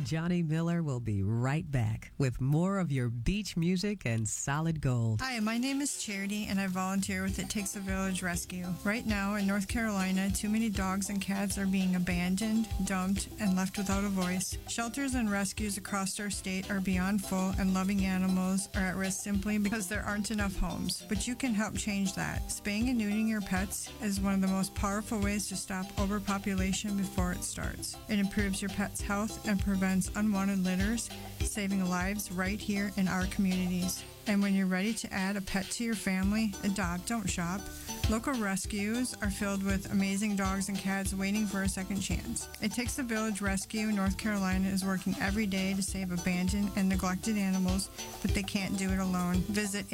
Johnny Miller will be right back with more of your beach music and solid gold. Hi, my name is Charity, and I volunteer with It Takes a Village Rescue. Right now in North Carolina, too many dogs and cats are being abandoned, dumped, and left without a voice. Shelters and rescues across our state are beyond full, and loving animals are at risk simply because there aren't enough homes. But you can help change that. Spaying and neutering your pets is one of the most powerful ways to stop overpopulation before it starts. It improves your pet's health and prevents unwanted litters, saving lives right here in our communities. And when you're ready to add a pet to your family, adopt, don't shop. Local rescues are filled with amazing dogs and cats waiting for a second chance. It Takes a Village Rescue North Carolina is working every day to save abandoned and neglected animals, but they can't do it alone. Visit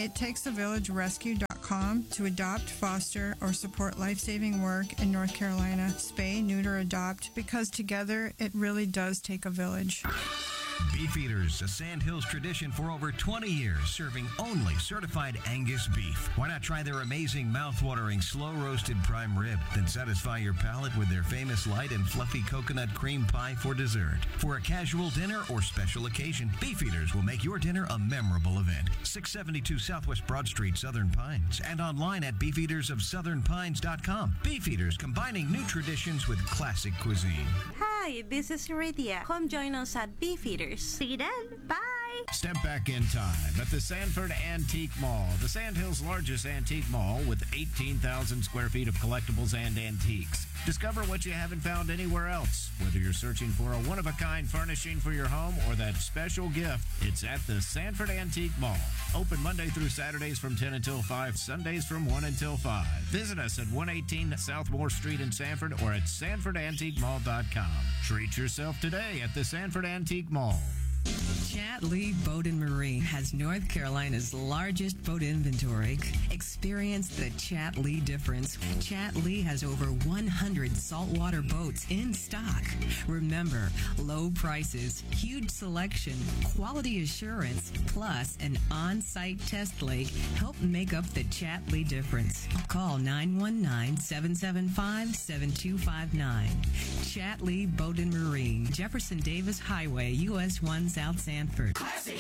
ittakesAVillageRescue.com to adopt, foster, or support life-saving work in North Carolina. Spay, neuter, adopt, because together it really does take a village. Beefeaters, a Sandhills tradition for over 20 years, serving only certified Angus beef. Why not try their amazing mouth-watering slow-roasted prime rib, then satisfy your palate with their famous light and fluffy coconut cream pie for dessert. For a casual dinner or special occasion, Beefeaters will make your dinner a memorable event. 672 Southwest Broad Street, Southern Pines, and online at beefeatersofsouthernpines.com. Beefeaters, combining new traditions with classic cuisine. Hi, this is Iridia. Come join us at Beefeaters. See you then. Bye. Step back in time at the Sanford Antique Mall, the Sandhills' largest antique mall with 18,000 square feet of collectibles and antiques. Discover what you haven't found anywhere else. Whether you're searching for a one-of-a-kind furnishing for your home or that special gift, it's at the Sanford Antique Mall. Open Monday through Saturdays from 10 until 5, Sundays from 1 until 5. Visit us at 118 South Moore Street in Sanford or at sanfordantiquemall.com. Treat yourself today at the Sanford Antique Mall. Chat Lee Boat and Marine has North Carolina's largest boat inventory. Experience the Chat Lee difference. Chat Lee has over 100 saltwater boats in stock. Remember, low prices, huge selection, quality assurance, plus an on-site test lake help make up the Chat Lee difference. Call 919-775-7259. Chat Lee Boat and Marine, Jefferson Davis Highway, US 1 South Sanford. Classic